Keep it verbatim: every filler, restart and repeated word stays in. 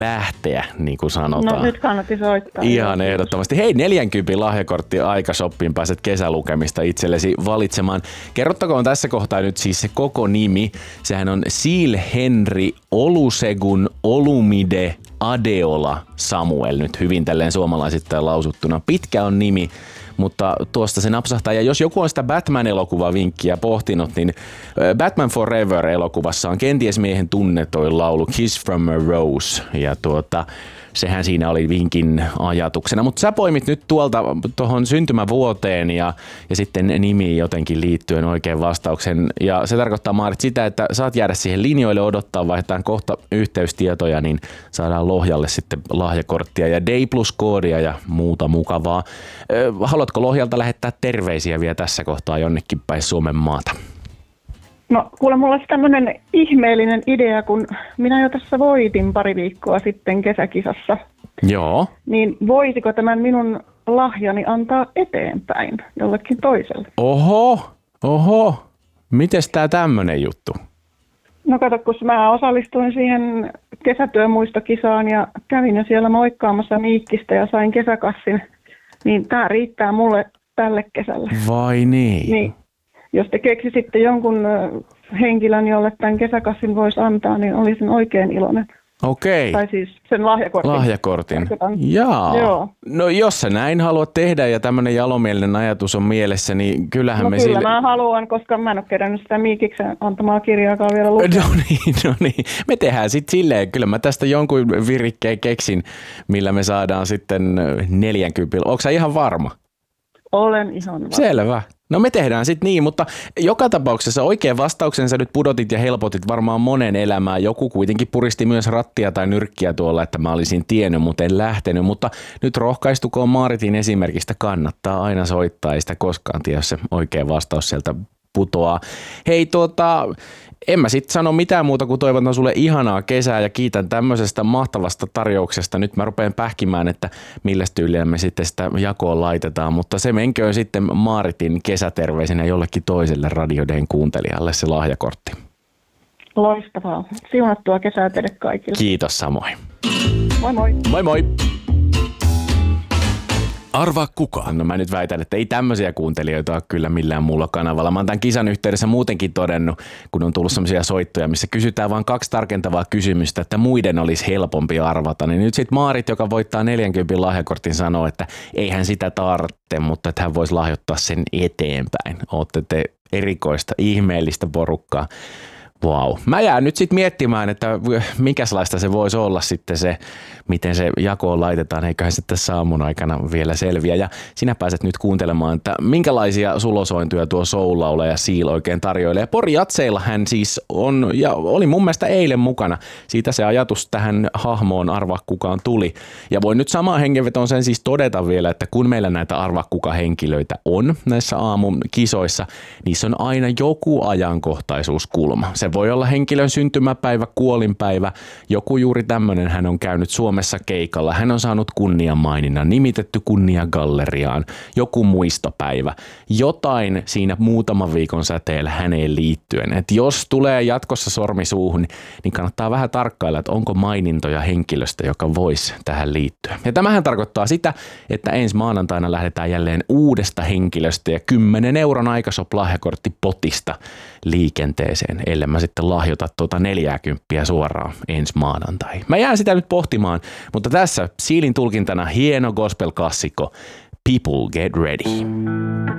lähteä, niin kuin sanotaan. No nyt kannatti soittaa. Ihan ehdottomasti. Hei, neljänkympin lahjakortti Aika-shoppiin, pääset kesälukemista itsellesi valitsemaan. Kerrottakoon tässä kohtaa nyt siis se koko nimi. Sehän on Seal Henry Olusegun Olumide Adeola Samuel, nyt hyvin tälleen suomalaisittain lausuttuna. Pitkä on nimi, mutta tuosta se napsahtaa. Ja jos joku on sitä Batman-elokuvavinkkiä pohtinut, niin Batman Forever-elokuvassa on kenties miehen tunnetoin laulu Kiss from a Rose. Ja tuota, sehän siinä oli vinkin ajatuksena. Mutta sä poimit nyt tuolta tuohon syntymävuoteen ja, ja sitten nimiin jotenkin liittyen oikein vastauksen. Ja se tarkoittaa, Maarit, sitä, että saat jäädä siihen linjoille odottaa, vaihdetaan kohta yhteystietoja, niin saadaan Lohjalle sitten lahjakorttia ja Day Plus-koodia ja muuta mukavaa. Haluatko Lohjalta lähettää terveisiä vielä tässä kohtaa jonnekin päin Suomen maata? No kuule, mulla olisi tämmöinen ihmeellinen idea, kun minä jo tässä voitin pari viikkoa sitten kesäkisassa. Joo. Niin voisiko tämän minun lahjani antaa eteenpäin jollekin toiselle? Oho, oho. Mites tää tämmönen juttu? No kato, kun mä osallistuin siihen kesätyömuistokisaan ja kävin jo siellä moikkaamassa Miikkistä ja sain kesäkassin, niin tää riittää mulle tälle kesälle. Vai niin? Niin. Jos te keksisitte jonkun henkilön, jolle tämän kesäkassin voisi antaa, niin olisin oikein iloinen. Okei. Tai siis sen lahjakortin. Lahjakortin. Jaa. Joo. No jos sä näin haluat tehdä ja tämmöinen jalomielinen ajatus on mielessä, niin kyllähän no me kyllä sille... mä haluan, koska mä en ole kerännyt sitä Miikiksen antamaa kirjaakaan vielä lukea. No niin, no niin. Me tehdään sitten silleen. Kyllä mä tästä jonkun virikkeen keksin, millä me saadaan sitten neljänkympillä. Ootko sä ihan varma? Olen ihan varma. Selvä. No me tehdään sitten niin, mutta joka tapauksessa oikein vastauksen sä nyt pudotit ja helpotit varmaan monen elämää. Joku kuitenkin puristi myös rattia tai nyrkkiä tuolla, että mä olisin tiennyt, mutta en lähtenyt. Mutta nyt rohkaistukoon Maaritin esimerkistä, kannattaa aina soittaa, ei sitä koskaan tiedä, jos se oikein vastaus sieltä putoaa. Hei tuota... En mä sit sano mitään muuta kuin toivotan sulle ihanaa kesää ja kiitän tämmöisestä mahtavasta tarjouksesta. Nyt mä rupean pähkimään, että millä tyylillä me sitten sitä jakoon laitetaan, mutta se menköön sitten Maaritin kesäterveisenä jollekin toiselle Radio Dayn kuuntelijalle se lahjakortti. Loistavaa. Siunattua kesää teille kaikille. Kiitos samoin. Moi moi. Moi moi. Arvaa kuka? No mä nyt väitän, että ei tämmöisiä kuuntelijoita ole kyllä millään muulla kanavalla. Mä oon tämän kisan yhteydessä muutenkin todennut, kun on tullut semmoisia soittoja, missä kysytään vain kaksi tarkentavaa kysymystä, että muiden olisi helpompi arvata. Niin nyt sit Maarit, joka voittaa neljänkympin lahjakortin, sanoo, että eihän sitä tarvitse, mutta että hän voisi lahjoittaa sen eteenpäin. Ootte te erikoista, ihmeellistä porukkaa. Vau. Mä jään nyt sitten miettimään, että minkälaista se voisi olla sitten se, miten se jakoon laitetaan. Eiköhän se tässä aamun aikana vielä selviä. Ja sinä pääset nyt kuuntelemaan, että minkälaisia sulosointuja tuo soul-laulaja ja Seal oikein tarjoilee. Pori Jatseilla hän siis on, ja oli mun mielestä eilen mukana. Siitä se ajatus tähän hahmoon arvaa kukaan tuli. Ja voin nyt samaan hengenvetoon sen siis todeta vielä, että kun meillä näitä arvaa kuka henkilöitä on näissä aamun kisoissa, niissä on aina joku ajankohtaisuuskulma. Se voi olla henkilön syntymäpäivä, kuolinpäivä, joku juuri tämmöinen, hän on käynyt Suomessa keikalla, hän on saanut kunniamaininnan, nimitetty kunniagalleriaan, joku muistopäivä, jotain siinä muutaman viikon säteellä häneen liittyen. Et jos tulee jatkossa sormi suuhun, niin kannattaa vähän tarkkailla, että onko mainintoja henkilöstä, joka voisi tähän liittyä. Ja tämähän tarkoittaa sitä, että ensi maanantaina lähdetään jälleen uudesta henkilöstä ja kymmenen euron Aika-shop-lahjakortti potista liikenteeseen, ellei mä sitten lahjota tuota neljääkymppiä suoraan ensi maanantai. Mä jään sitä nyt pohtimaan, mutta tässä Sealin tulkintana hieno gospel-klassikko People Get Ready.